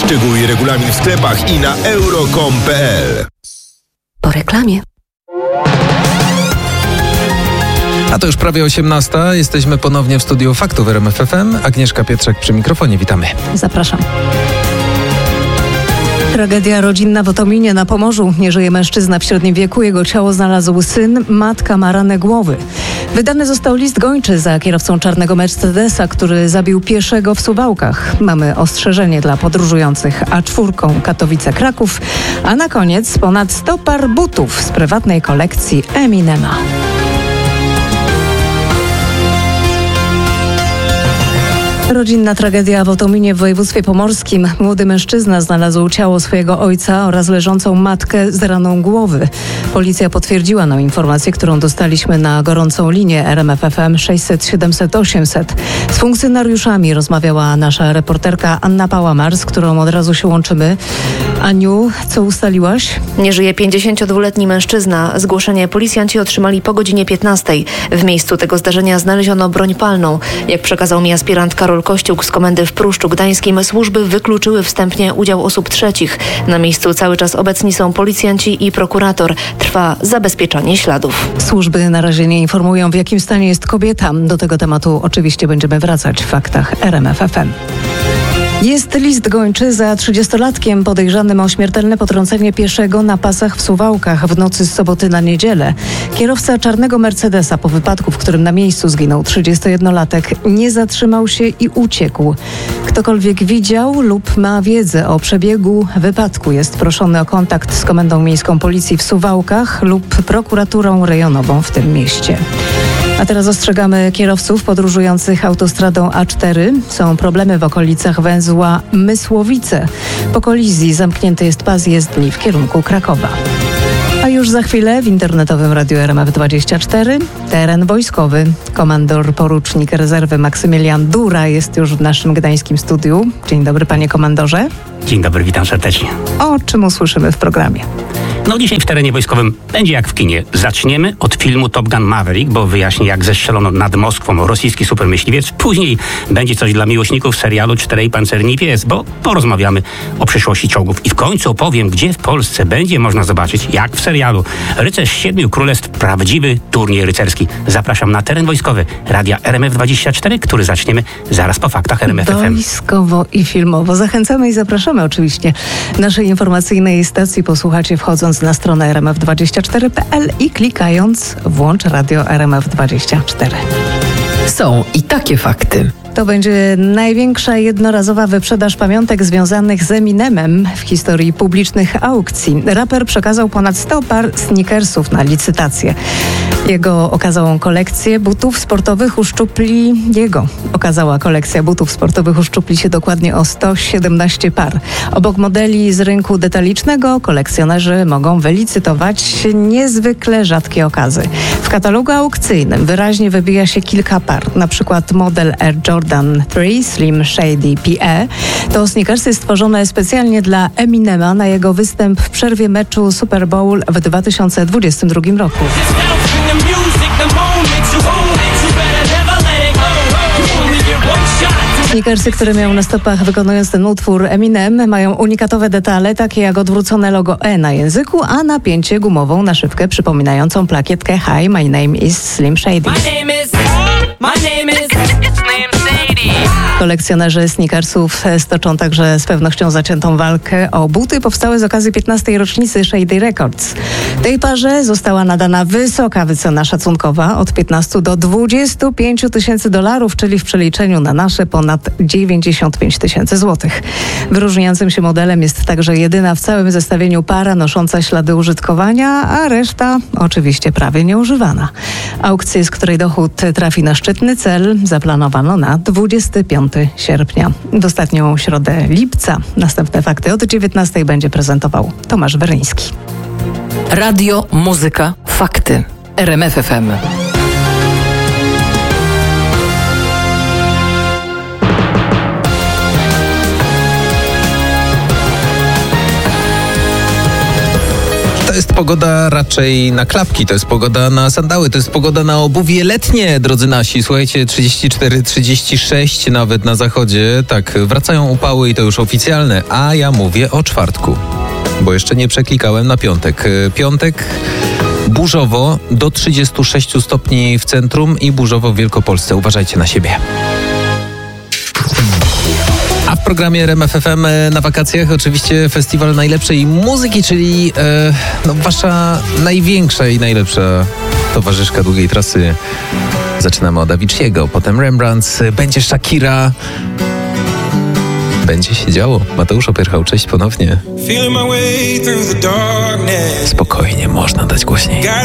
Szczegóły i regulamin w sklepach i na euro.com.pl. Po reklamie. A to już prawie 18. Jesteśmy ponownie w studiu Faktów RMF FM. Agnieszka Pietrzak przy mikrofonie. Witamy. Zapraszam. Tragedia rodzinna w Otominie na Pomorzu. Nie żyje mężczyzna w średnim wieku. Jego ciało znalazł syn, matka ma ranę głowy. Wydany został list gończy za kierowcą czarnego Mercedesa, który zabił pieszego w Suwałkach. Mamy ostrzeżenie dla podróżujących A4 Katowice-Kraków. A na koniec ponad 100 par butów z prywatnej kolekcji Eminema. Rodzinna tragedia w Otominie w województwie pomorskim. Młody mężczyzna znalazł ciało swojego ojca oraz leżącą matkę z raną głowy. Policja potwierdziła nam informację, którą dostaliśmy na gorącą linię RMF FM 600 700 800. Z funkcjonariuszami rozmawiała nasza reporterka Anna Pałamar, z którą od razu się łączymy. Aniu, co ustaliłaś? Nie żyje 52-letni mężczyzna. Zgłoszenie policjanci otrzymali po godzinie 15. W miejscu tego zdarzenia znaleziono broń palną. Jak przekazał mi aspirant Karol Kościuk z komendy w Pruszczu Gdańskim, służby wykluczyły wstępnie udział osób trzecich. Na miejscu cały czas obecni są policjanci i prokurator. Trwa zabezpieczanie śladów. Służby na razie nie informują, w jakim stanie jest kobieta. Do tego tematu oczywiście będziemy wracać w faktach RMF FM. Jest list gończy za 30-latkiem podejrzanym o śmiertelne potrącenie pieszego na pasach w Suwałkach w nocy z soboty na niedzielę. Kierowca czarnego Mercedesa po wypadku, w którym na miejscu zginął 31-latek, nie zatrzymał się i uciekł. Ktokolwiek widział lub ma wiedzę o przebiegu wypadku, jest proszony o kontakt z Komendą Miejską Policji w Suwałkach lub prokuraturą rejonową w tym mieście. A teraz ostrzegamy kierowców podróżujących autostradą A4. Są problemy w okolicach węzła Mysłowice. Po kolizji zamknięty jest pas jezdni w kierunku Krakowa. A już za chwilę w internetowym radiu RMF24 teren wojskowy. Komandor porucznik rezerwy Maksymilian Dura jest już w naszym gdańskim studiu. Dzień dobry, panie komandorze. Dzień dobry, witam serdecznie. O czym usłyszymy w programie? No dzisiaj w terenie wojskowym będzie jak w kinie. Zaczniemy od filmu Top Gun Maverick, bo wyjaśni, jak zestrzelono nad Moskwą rosyjski supermyśliwiec. Później będzie coś dla miłośników serialu 4 Pancerni Pies, bo porozmawiamy o przyszłości czołgów. I w końcu opowiem, gdzie w Polsce będzie można zobaczyć, jak w serialu Rycerz Siedmiu Królestw, prawdziwy turniej rycerski. Zapraszam na teren wojskowy radia RMF24, który zaczniemy zaraz po faktach RMF FM. Wojskowo i filmowo. Zachęcamy i zapraszamy oczywiście naszej informacyjnej stacji. Posłuchacie wchodząc na stronę rmf24.pl i klikając włącz radio RMF24. Są i takie fakty. To będzie największa jednorazowa wyprzedaż pamiątek związanych z Eminemem w historii publicznych aukcji. Raper przekazał ponad 100 par sneakersów na licytację. Okazała kolekcja butów sportowych uszczupli się dokładnie o 117 par. Obok modeli z rynku detalicznego kolekcjonerzy mogą wylicytować niezwykle rzadkie okazy. W katalogu aukcyjnym wyraźnie wybija się kilka par, na przykład model Air Jordan 3 Slim Shady PE. To sneakersy stworzone specjalnie dla Eminema na jego występ w przerwie meczu Super Bowl w 2022 roku. Sneakersy, które miał na stopach wykonując ten utwór Eminem, mają unikatowe detale, takie jak odwrócone logo E na języku, a napięcie gumową naszywkę przypominającą plakietkę Hi, my name is Slim Shady. Kolekcjonerzy sneakersów stoczą także z pewnością zaciętą walkę o buty powstałe z okazji 15. rocznicy Shady Records. Tej parze została nadana wysoka wycena szacunkowa od 15 do 25 tysięcy dolarów, czyli w przeliczeniu na nasze ponad 95 tysięcy złotych. Wyróżniającym się modelem jest także jedyna w całym zestawieniu para nosząca ślady użytkowania, a reszta oczywiście prawie nieużywana. Aukcję, z której dochód trafi na szczytny cel, zaplanowano na 25 sierpnia. W ostatnią środę lipca. Następne fakty od 19 będzie prezentował Tomasz Weryński. Radio, muzyka, fakty. RMF FM. To jest pogoda raczej na klapki, to jest pogoda na sandały, to jest pogoda na obuwie letnie, drodzy nasi. Słuchajcie, 34, 36 nawet na zachodzie. Tak, wracają upały i to już oficjalne, a ja mówię o czwartku, bo jeszcze nie przeklikałem na piątek. Piątek burzowo do 36 stopni w centrum i burzowo w Wielkopolsce. Uważajcie na siebie. A w programie RMF FM na wakacjach oczywiście festiwal najlepszej muzyki, czyli wasza największa i najlepsza towarzyszka długiej trasy. Zaczynamy od Avicii'ego, potem Rembrandts, będzie Shakira. Będzie się działo. Mateusz Opierchał, cześć ponownie. Spokojnie, można dać głośniej.